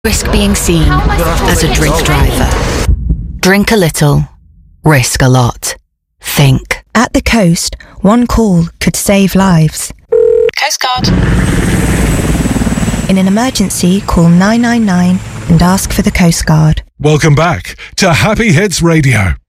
Risk being seen as a drink driver. Drink a little, risk a lot. Think. At the coast, one call could save lives. Coast Guard. In an emergency, call 999 and ask for the Coast Guard. Welcome back to Happy Hits Radio.